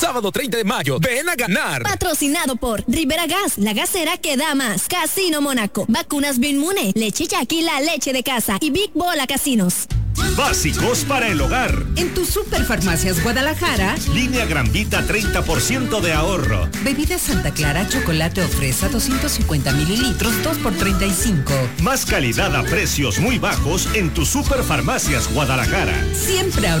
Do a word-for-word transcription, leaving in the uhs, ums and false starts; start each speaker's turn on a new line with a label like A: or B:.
A: sábado treinta de mayo. Ven a ganar.
B: Patrocinado por Rivera Gas, la gasera que da más. Casino Mónaco, Vacunas Binmune, Leche Jackie, la leche de casa y Big Bola Casinos.
C: Básicos para el hogar.
D: En tu Superfarmacias Guadalajara.
C: Línea Gran Vita, treinta por ciento de ahorro.
D: Bebida Santa Clara, chocolate o fresa, doscientos cincuenta mililitros, dos por treinta y cinco.
C: Más calidad a precios muy bajos en tu Superfarmacias Guadalajara.
D: Siempre